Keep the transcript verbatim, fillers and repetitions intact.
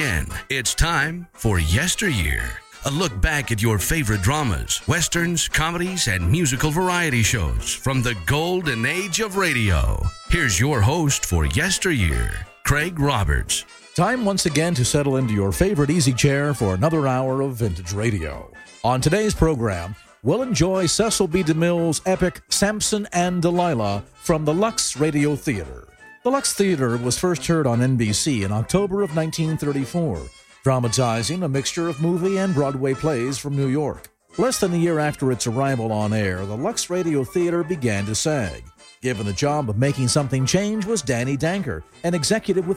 And it's time for Yesteryear, a look back at your favorite dramas, westerns, comedies, and musical variety shows from the golden age of radio. Here's your host for Yesteryear, Craig Roberts. Time once again to settle into your favorite easy chair for another hour of vintage radio. On today's program, we'll enjoy Cecil B. DeMille's epic Samson and Delilah from the Lux Radio Theater. The Lux Theater was first heard on N B C in October of nineteen thirty-four, dramatizing a mixture of movie and Broadway plays from New York. Less than a year after its arrival on air, the Lux Radio Theater began to sag. Given the job of making something change was Danny Danker, an executive with